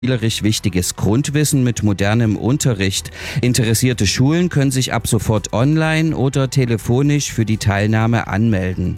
spielerisch wichtiges Grundwissen mit modernem Unterricht. Interessierte Schulen können sich ab sofort online oder telefonisch für die Teilnahme anmelden.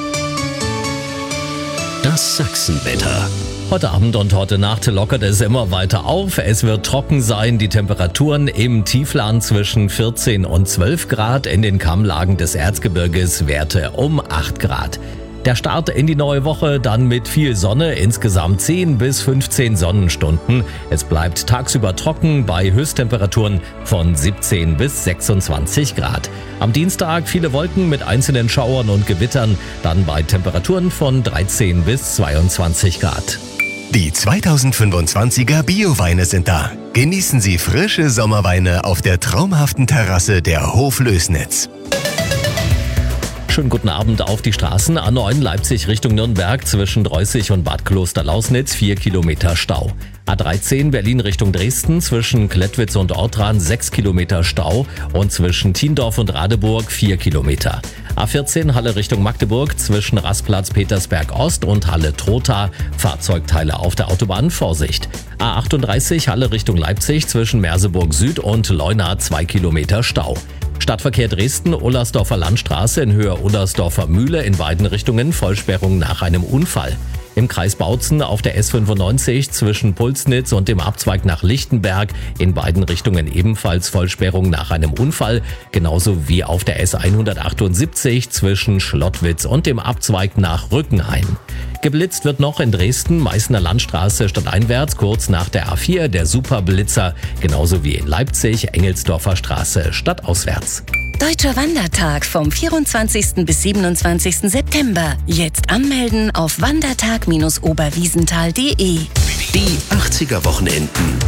Das Sachsenwetter. Heute Abend und heute Nacht lockert es immer weiter auf. Es wird trocken sein. Die Temperaturen im Tiefland zwischen 14 und 12 Grad. In den Kammlagen des Erzgebirges Werte um 8 Grad. Der Start in die neue Woche dann mit viel Sonne, insgesamt 10 bis 15 Sonnenstunden. Es bleibt tagsüber trocken bei Höchsttemperaturen von 17 bis 26 Grad. Am Dienstag viele Wolken mit einzelnen Schauern und Gewittern, dann bei Temperaturen von 13 bis 22 Grad. Die 2025er Bio-Weine sind da. Genießen Sie frische Sommerweine auf der traumhaften Terrasse der Hoflößnitz. Schönen guten Abend auf die Straßen. A9 Leipzig Richtung Nürnberg zwischen Dreußig und Bad Klosterlausnitz 4 Kilometer Stau. A13 Berlin Richtung Dresden zwischen Klettwitz und Ortran 6 Kilometer Stau und zwischen Thiendorf und Radeburg 4 Kilometer. A14 Halle Richtung Magdeburg zwischen Rastplatz Petersberg Ost und Halle Trotha. Fahrzeugteile auf der Autobahn, Vorsicht. A38 Halle Richtung Leipzig zwischen Merseburg Süd und Leuna 2 Kilometer Stau. Stadtverkehr Dresden, Ullersdorfer Landstraße in Höhe Ullersdorfer Mühle in beiden Richtungen Vollsperrung nach einem Unfall. Im Kreis Bautzen auf der S95 zwischen Pulsnitz und dem Abzweig nach Lichtenberg in beiden Richtungen ebenfalls Vollsperrung nach einem Unfall, genauso wie auf der S178 zwischen Schlottwitz und dem Abzweig nach Rückenhain. Geblitzt wird noch in Dresden, Meißner Landstraße stadteinwärts, kurz nach der A4 der Superblitzer, genauso wie in Leipzig, Engelsdorfer Straße stadtauswärts. Deutscher Wandertag vom 24. bis 27. September. Jetzt anmelden auf wandertag-oberwiesenthal.de. Die 80er Wochenenden